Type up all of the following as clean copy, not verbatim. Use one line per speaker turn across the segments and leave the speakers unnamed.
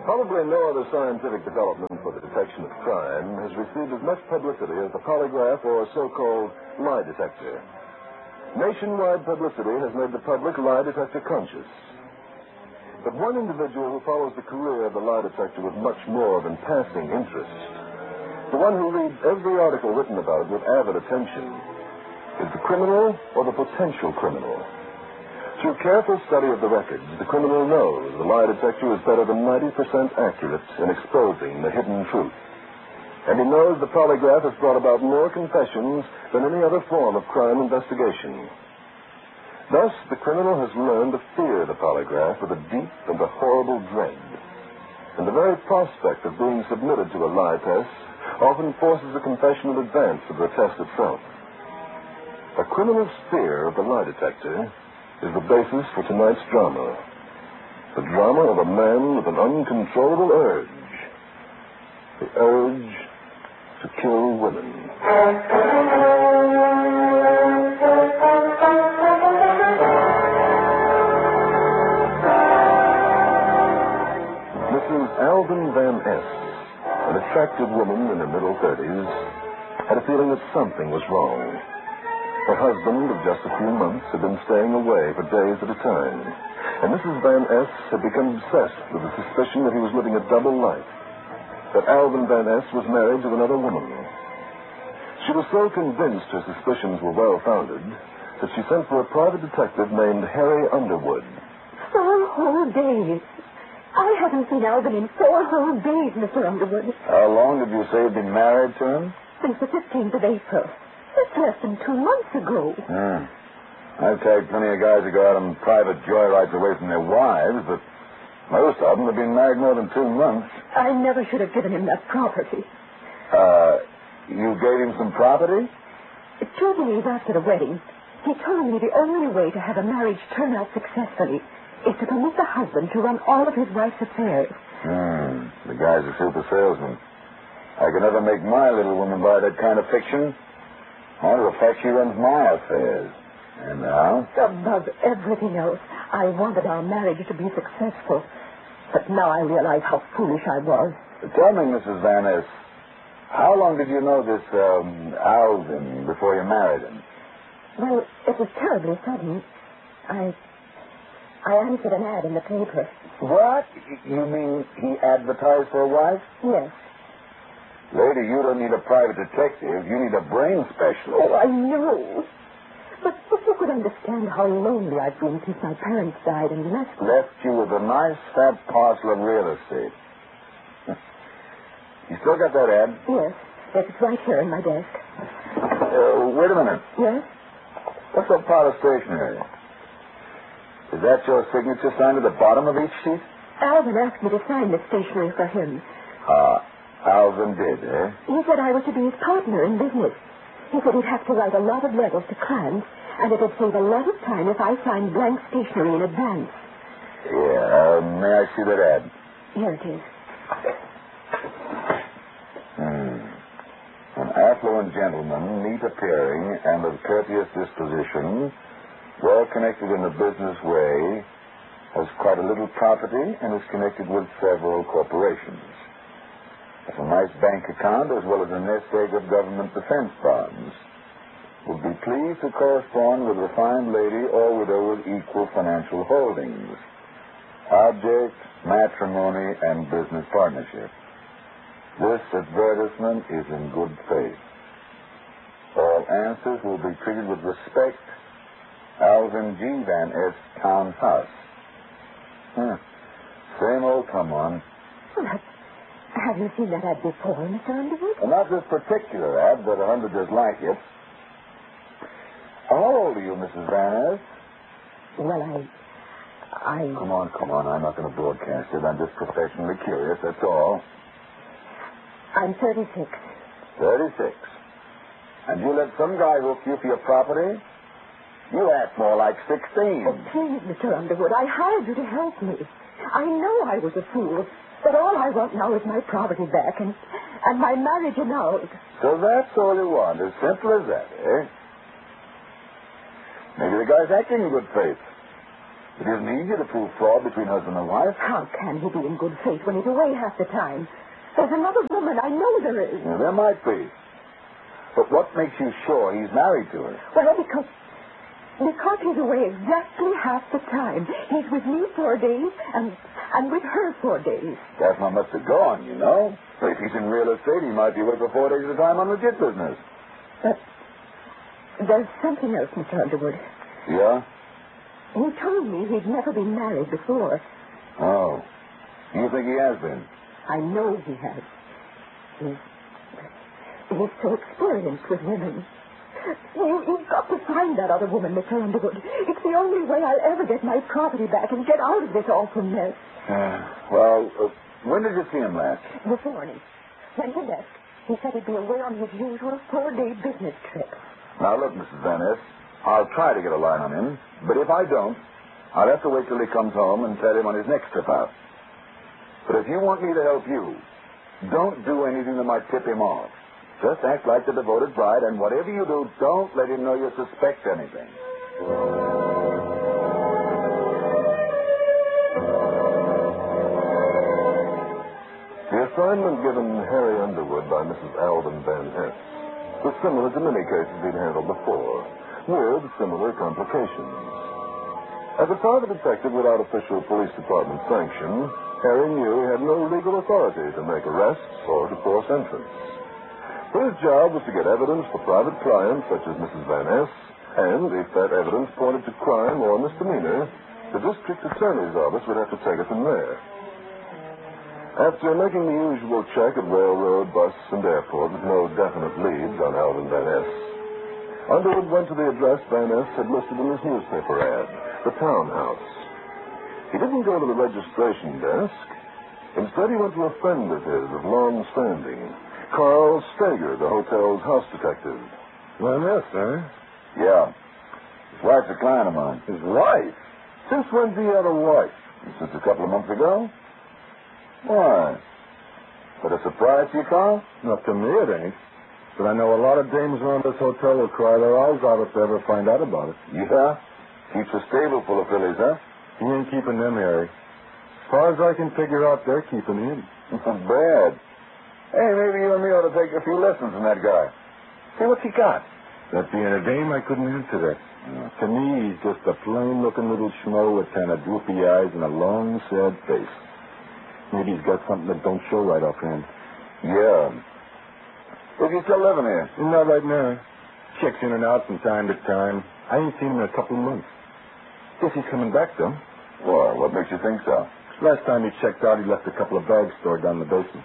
Probably no other scientific development for the detection of crime has received as much publicity as the polygraph or so-called lie detector. Nationwide publicity has made the public lie detector conscious. But one individual who follows the career of the lie detector with much more than passing interest, the one who reads every article written about it with avid attention, is the criminal or the potential criminal. Through careful study of the records, the criminal knows the lie detector is better than 90% accurate in exposing the hidden truth. And he knows the polygraph has brought about more confessions than any other form of crime investigation. Thus, the criminal has learned to fear the polygraph with a deep and a horrible dread. And the very prospect of being submitted to a lie test often forces a confession in advance of the test itself. A criminal's fear of the lie detector is the basis for tonight's drama. The drama of a man with an uncontrollable urge. The urge to kill women. Mrs. Alvin Van S., an attractive woman in her middle 30s, had a feeling that something was wrong. Her husband of just a few months had been staying away for days at a time, and Mrs. Van S. had become obsessed with the suspicion that he was living a double life, that Alvin Van S. was married to another woman. She was so convinced her suspicions were well-founded that she sent for a private detective named Harry Underwood.
4 whole days. I haven't seen Alvin in 4 whole days, Mr. Underwood.
How long did you say you'd been married to him?
Since the 15th of April. That's less than 2 months ago.
I've tagged plenty of guys who go out on private joyrides away from their wives, but most of them have been married more than 2 months.
I never should have given him that property.
You gave him some property?
2 days after the wedding, he told me the only way to have a marriage turn out successfully is to permit the husband to run all of his wife's affairs.
The guy's a super salesman. I could never make my little woman buy that kind of fiction. Matter of fact, she runs my affairs. And now?
Above everything else, I wanted our marriage to be successful. But now I realize how foolish I was.
Tell me, Mrs. Van Ness, how long did you know this Alvin before you married him?
Well, it was terribly sudden. I answered an ad in the paper.
What? You mean he advertised for a wife?
Yes.
Lady, you don't need a private detective. You need a brain specialist.
Oh, I know. But if you could understand how lonely I've been since my parents died and left me.
Left you with a nice fat parcel of real estate. You still got that ad?
Yes. Yes, it's right here in my desk.
Wait a minute.
Yes?
What's that pile of stationery? Is that your signature signed at the bottom of each sheet?
Alvin asked me to sign the stationery for him.
Alvin did, eh?
He said I was to be his partner in business. He said he'd have to write a lot of letters to clients, and it would save a lot of time if I signed blank stationery in advance.
Yeah, may I see that ad?
Here it is.
An affluent gentleman, neat appearing and of courteous disposition, well connected in a business way, has quite a little property and is connected with several corporations. Has a nice bank account as well as a nest egg of government defense bonds. Would be pleased to correspond with a fine lady or widow with equal financial holdings. Object, matrimony, and business partnership. This advertisement is in good faith. All answers will be treated with respect. Alvin G. Van S. Townhouse. Same old come on.
Well, have you seen that ad before, Mr. Underwood?
Well, not this particular ad, but 100 just like it. How old are you, Mrs. Van S?
Well, I...
Come on. I'm not going to broadcast it. I'm just professionally curious, that's all.
I'm 36.
36. And you let some guy hook you for your property? You act more like 16.
Oh, please, Mr. Underwood, I hired you to help me. I know I was a fool, but all I want now is my property back and my marriage annulled.
So that's all you want, as simple as that, eh? Maybe the guy's acting in good faith. It isn't easy to prove fraud between husband and wife.
How can he be in good faith when he's away half the time? There's another woman. I know there is.
Yeah, there might be. But what makes you sure he's married to her?
Well, because he's away exactly half the time. He's with me 4 days and with her 4 days.
That's not much to go on, you know. If he's in real estate, he might be away for 4 days at a time on legit business.
But there's something else, Mr. Underwood.
Yeah?
He told me he'd never been married before.
Oh. You think he has been?
I know he has. He's so experienced with women. You've got to find that other woman, Mr. Underwood. It's the only way I'll ever get my property back and get out of this awful mess.
When did you see him last?
This morning. Went to desk. He said he'd be away on his usual 4-day business trip.
Now, look, Mrs. Van Ness, I'll try to get a line on him, but if I don't, I'll have to wait till he comes home and tell him on his next trip out. But if you want me to help you, don't do anything that might tip him off. Just act like the devoted bride, and whatever you do, don't let him know you suspect anything.
The assignment given Harry Underwood by Mrs. Alvin Van Ness was similar to many cases he'd handled before, with similar complications. As a private detective without official police department sanction, Harry knew he had no legal authority to make arrests or to force entrance. His job was to get evidence for private clients such as Mrs. Van Ness, and if that evidence pointed to crime or misdemeanor, the district attorney's office would have to take it from there. After making the usual check at railroad, bus, and airport with no definite leads on Alvin Van Ness, Underwood went to the address Van Ness had listed in his newspaper ad, the townhouse. He didn't go to the registration desk. Instead, he went to a friend of his of long standing, Carl Steger, the hotel's house detective.
Van Ness, eh?
Yeah. His wife's a client of mine.
His wife? Since when's he had a wife?
Since a couple of months ago. Why? That a surprise to you, Carl?
Not to me, it ain't. But I know a lot of dames around this hotel will cry their eyes out if they ever find out about it.
Yeah? Keeps a stable full of fillies, huh?
He ain't keeping them, Harry. As far as I can figure out, they're keeping him.
Not bad. Hey, maybe you and me ought to take a few lessons from that guy. See what's he got.
That being a dame, I couldn't answer that. To me, he's just a plain-looking little schmo with kind of droopy eyes and a long, sad face. Maybe he's got something that don't show right offhand.
Yeah. Is he still living here?
Not right now. Checks in and out from time to time. I ain't seen him in a couple of months. Guess he's coming back, though.
Why, what makes you think so?
Last time he checked out, he left a couple of bags stored down in the basement.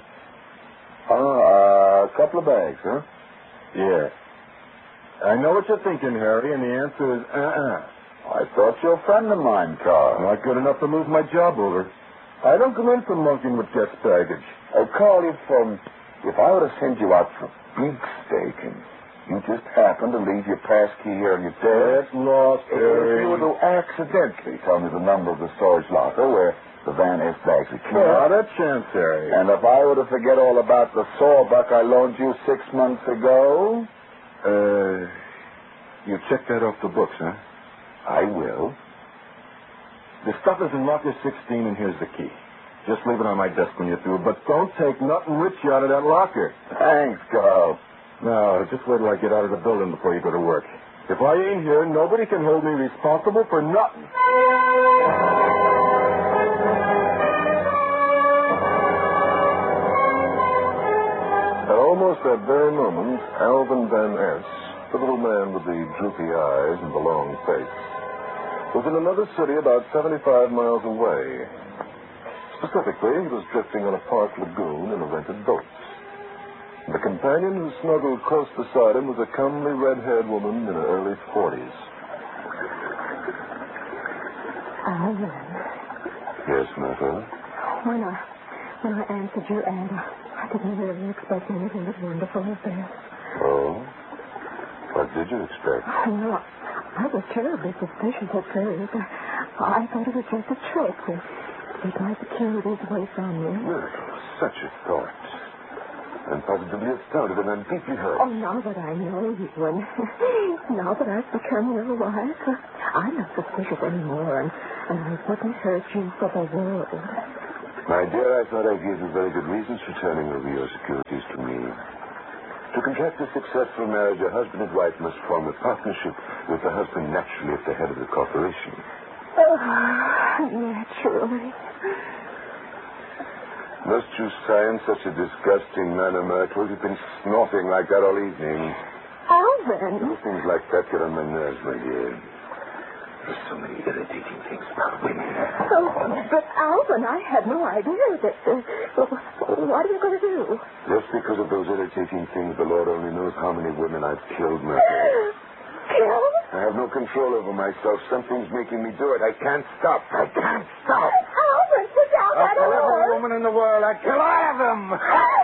A couple of bags, huh?
Yeah. I know what you're thinking, Harry, and the answer is
I thought you were a friend of mine, Carl.
Not good enough to move my job over. I don't come in for monkeying with guest baggage.
Carl, if I were to send you out for big steak and you just happen to leave your pass key here on your desk.
Get lost, Harry.
If you were to accidentally tell me the number of the storage locker where the Van Ness bags are kept.
Not a chance, Harry.
And if I were to forget all about the sawbuck I loaned you 6 months ago?
You check that off the books, huh?
I will.
The stuff is in locker 16, and here's the key. Just leave it on my desk when you're through, but don't take nothing rich out of that locker.
Thanks, Carl.
No, just wait till I get out of the building before you go to work. If I ain't here, nobody can hold me responsible for nothing.
At almost that very moment, Alvin Van Ness, the little man with the droopy eyes and the long face, was in another city about 75 miles away. Specifically, he was drifting on a park lagoon in a rented boat. The companion who snuggled close beside him was a comely red-haired woman in her early 40s.
Alvin.
Yes, Martha?
When I answered your ad, I didn't really expect anything as wonderful as this.
Oh? What did you expect?
Well, I was terribly suspicious at first. I thought it was just a trick to take my securities away from you.
Well, such a thought. I'm positively astounded and I'm deeply hurt.
Oh, now that I know you, and now that I've become your wife, I'm not suspicious anymore. And And I wouldn't hurt you for the world.
My dear, I thought I gave you very good reasons for turning over your securities to me. To contract a successful marriage, a husband and wife must form a partnership with the husband naturally at the head of the corporation.
Oh, naturally.
Must you sigh in such a disgusting manner, Myrtle? You've been snorting like that all evening.
Alvin.
Little things like that get on my nerves, my dear. There's so many irritating things about women.
Oh, but Alvin, I had no idea that... what are you going to do?
Just because of those irritating things, the Lord only knows how many women I've killed, Myrtle.
Killed?
I have no control over myself. Something's making me do it. I can't stop. I can't stop.
Alvin, put down that
I'll kill every
horse.
woman in the world. I kill all of them.